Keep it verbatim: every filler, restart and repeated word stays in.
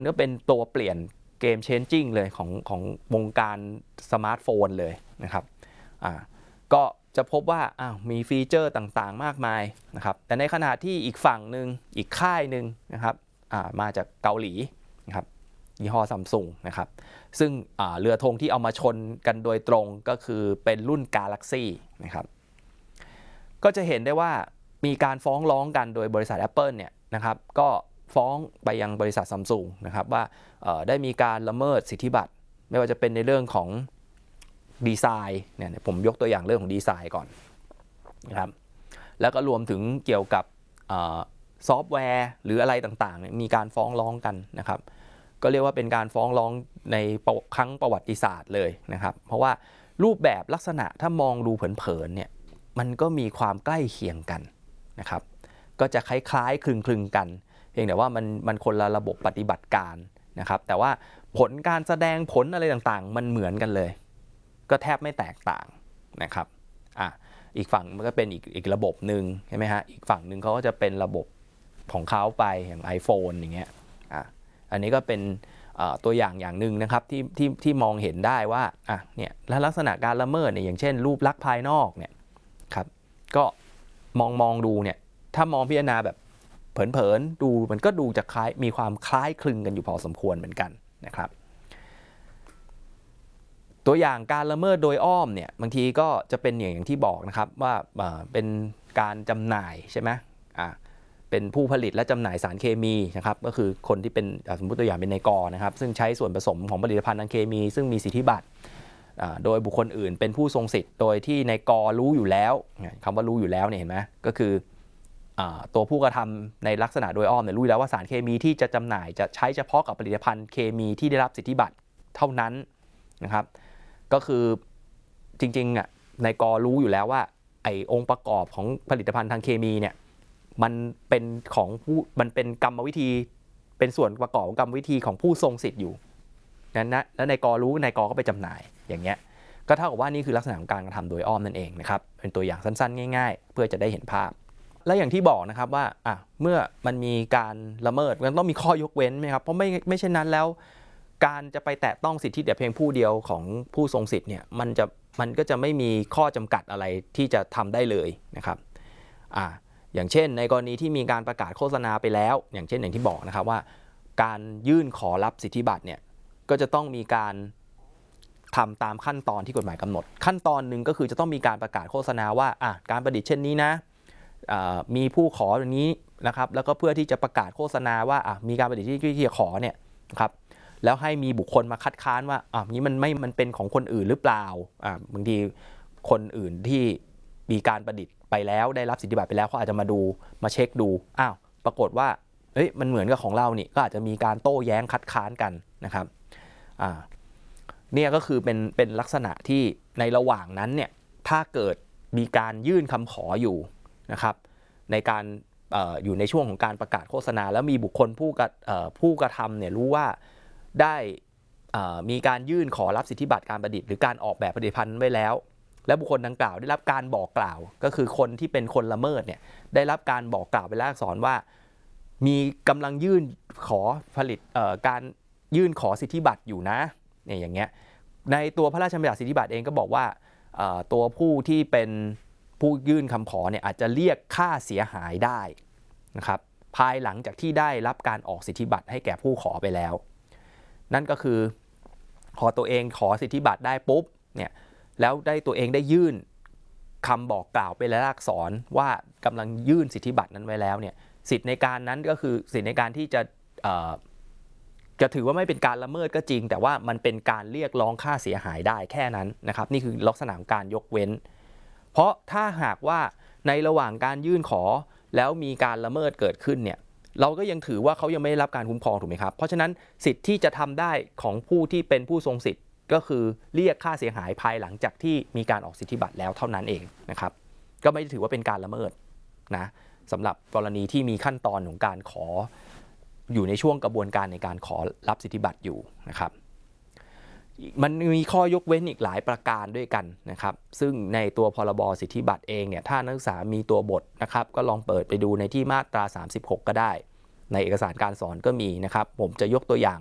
ก็เป็นตัวเปลี่ยนเกมเชนจิ้งเลยของของวงการสมาร์ทโฟนเลยนะครับอ่าก็จะพบว่าอ้าวมีฟีเจอร์ต่างๆมากมายนะครับแต่ในขณะที่อีกฝั่งหนึ่งอีกค่ายหนึ่งนะครับอ่ามาจากเกาหลีนะครับยี่ห้อซัมซุงนะครับซึ่งเรือธงที่เอามาชนกันโดยตรงก็คือเป็นรุ่น Galaxy นะครับก็จะเห็นได้ว่ามีการฟ้องร้องกันโดยบริษัท Apple เนี่ยนะครับก็ฟ้องไปยังบริษัทซัมซุงนะครับว่าได้มีการละเมิดสิทธิบัตรไม่ว่าจะเป็นในเรื่องของดีไซน์เนี่ยผมยกตัวอย่างเรื่องของดีไซน์ก่อนนะครับแล้วก็รวมถึงเกี่ยวกับซอฟต์แวร์หรืออะไรต่างๆมีการฟ้องร้องกันนะครับก็เรียกว่าเป็นการฟ้องร้องในครั้งประวัติศาสตร์เลยนะครับเพราะว่ารูปแบบลักษณะถ้ามองดูเผินๆเนี่ยมันก็มีความใกล้เคียงกันนะครับก็จะคล้ายๆคลึงๆกันเพียงแต่ว่ามันมันคนละระบบปฏิบัติการนะครับแต่ว่าผลการแสดงผลอะไรต่างๆมันเหมือนกันเลยก็แทบไม่แตกต่างนะครับอ่ะอีกฝั่งมันก็เป็นอีกอีกระบบหนึ่งใช่ไหมฮะอีกฝั่งหนึ่งเขาก็จะเป็นระบบของเขาไปอย่าง iPhone อย่างเงี้ยอ่ะอันนี้ก็เป็นตัวอย่างอย่างหนึ่งนะครับที่ที่ที่มองเห็นได้ว่าอ่ะเนี่ยและลักษณะการละเมิดเนี่ยอย่างเช่นรูปลักษณ์ภายนอกเนี่ยครับก็มองมองดูเนี่ยถ้ามองพิจารณาแบบเผินๆดูมันก็ดูจะคล้ายมีความคล้ายคลึงกันอยู่พอสมควรเหมือนกันนะครับตัวอย่างการละเมิดโดยอ้อมเนี่ยบางทีก็จะเป็นอย่างที่บอกนะครับว่าเป็นการจำหน่ายใช่ไหมอ่าเป็นผู้ผลิตและจำหน่ายสารเคมีนะครับก็คือคนที่เป็นสมมติตัวอย่างเป็นนายกนะครับซึ่งใช้ส่วนผสมของผลิตภัณฑ์ทางเคมีซึ่งมีสิทธิบัตรโดยบุคคลอื่นเป็นผู้ทรงสิทธิ์โดยที่นายกรู้อยู่แล้วคำว่ารู้อยู่แล้วเนี่ยเห็นไหมก็คือตัวผู้กระทำในลักษณะโดยอ้อมเนี่ยรู้แล้วว่าสารเคมีที่จะจำหน่ายจะใช้เฉพาะกับผลิตภัณฑ์เคมีที่ได้รับสิทธิบัตรเท่านั้นนะครับก็คือจริงๆอ่ะนายกรู้อยู่แล้วว่าไอ้องค์ประกอบของผลิตภัณฑ์ทางเคมีเนี่ยมันเป็นของผู้มันเป็นกรรมวิธีเป็นส่วนประกอบของกรรมวิธีของผู้ทรงสิทธิ์อยู่นั้นนะแล้วนายกรู้นายกก็ไปจำหน่ายอย่างเงี้ยก็เท่ากับว่านี่คือลักษณะของการกระทำโดยอ้อมนั่นเองนะครับเป็นตัวอย่างสั้นๆง่ายๆเพื่อจะได้เห็นภาพและอย่างที่บอกนะครับว่าอ่ะเมื่อมันมีการละเมิดมันต้องมีข้อยกเว้นไหมครับเพราะไม่ไม่เช่นนั้นแล้วการจะไปแตะต้องสิทธิแต่เพียงผู้เดียวของผู้ทรงสิทธิ์เนี่ยมันจะมันก็จะไม่มีข้อจำกัดอะไรที่จะทำได้เลยนะครับอ่าอย่างเช่นในกรณีที่มีการประกาศโฆษณาไปแล้วอย่างเช่นอย่างที่บอกนะครับว่าการยื่นขอรับสิทธิบัตรเนี่ยก็จะต้องมีการทำตามขั้นตอนที่กฎหมายกำหนดขั้นตอนหนึ่งก็คือจะต้องมีการประกาศโฆษณาว่าอ่ะการประดิษฐ์เช่นนี้นะมีผู้ขออย่างนี้นะครับแล้วก็เพื่อที่จะประกาศโฆษณาว่าอ่ะมีการประดิษฐ์ที่จะขอเนี่ยนะครับแล้วให้มีบุคคลมาคัดค้านว่าอ่ะนี้มันไม่มันเป็นของคนอื่นหรือเปล่าอ่ะบางทีคนอื่นที่มีการประดิษฐ์ไปแล้วได้รับสิทธิบัตรไปแล้วเขาอาจจะมาดูมาเช็คดูอ้าวปรากฏว่าเอ้ยมันเหมือนกับของเรานี่ก็อาจจะมีการโต้แย้งคัดค้านกันนะครับอ่าเนี่ยก็คือเป็นเป็นลักษณะที่ในระหว่างนั้นเนี่ยถ้าเกิดมีการยื่นคำขออยู่นะครับในการออยู่ในช่วงของการประกาศโฆษณาแล้วมีบุคคลผู้กระผู้กระทำเนี่ยรู้ว่าได้มีการยื่นขอรับสิทธิบัตรการประดิษฐ์หรือการออกแบบผลิตภัณฑ์ไว้แล้วและบุคคลดังกล่าวได้รับการบอกกล่าวก็คือคนที่เป็นคนละเมิดเนี่ยได้รับการบอกกล่าวเป็นลายลักษณ์อักษรว่ามีกำลังยื่นขอผลิตการยื่นขอสิทธิบัตรอยู่นะเนี่ยอย่างเงี้ยในตัวพระราชบัญญัติสิทธิบัตรเองก็บอกว่าตัวผู้ที่เป็นผู้ยื่นคำขอเนี่ยอาจจะเรียกค่าเสียหายได้นะครับภายหลังจากที่ได้รับการออกสิทธิบัตรให้แก่ผู้ขอไปแล้วนั่นก็คือพอตัวเองขอสิทธิบัตรได้ปุ๊บเนี่ยแล้วได้ตัวเองได้ยื่นคำบอกกล่าวเป็นลายลักษณ์อักษรว่ากำลังยื่นสิทธิบัตรนั้นไว้แล้วเนี่ยสิทธิในการนั้นก็คือสิทธิในการที่จะจะถือว่าไม่เป็นการละเมิดก็จริงแต่ว่ามันเป็นการเรียกร้องค่าเสียหายได้แค่นั้นนะครับนี่คือลักษณะของการยกเว้นเพราะถ้าหากว่าในระหว่างการยื่นขอแล้วมีการละเมิดเกิดขึ้นเนี่ยเราก็ยังถือว่าเขายังไม่ได้รับการคุ้มครองถูกไหมครับเพราะฉะนั้นสิทธิ์ที่จะทำได้ของผู้ที่เป็นผู้ทรงสิทธิ์ก็คือเรียกค่าเสียหายภายหลังจากที่มีการออกสิทธิบัตรแล้วเท่านั้นเองนะครับก็ไม่ถือว่าเป็นการละเมิดนะสำหรับกรณีที่มีขั้นตอนของการขออยู่ในช่วงกระบวนการในการขอรับสิทธิบัตรอยู่นะครับมันมีข้อยกเว้นอีกหลายประการด้วยกันนะครับซึ่งในตัวพรบสิทธิบัตรเองเนี่ยถ้านักศึกษามีตัวบทนะครับก็ลองเปิดไปดูในที่มาตราสามสิบหกก็ได้ในเอกสารการสอนก็มีนะครับผมจะยกตัวอย่าง